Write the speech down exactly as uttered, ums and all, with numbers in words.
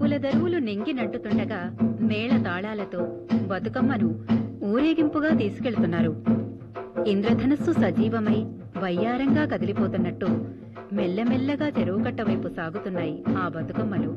పువ్వుల దరువులు నింగినంటుతుండగా మేళ తాళాలతో బతుకమ్మను ఊరేగింపుగా తీసుకెళ్తున్నారు. ఇంద్రధనస్సు సజీవమై వయ్యారంగా కదిలిపోతున్నట్టు మెల్లమెల్లగా చెరువుకట్ట వైపు సాగుతున్నాయి ఆ బతుకమ్మలు.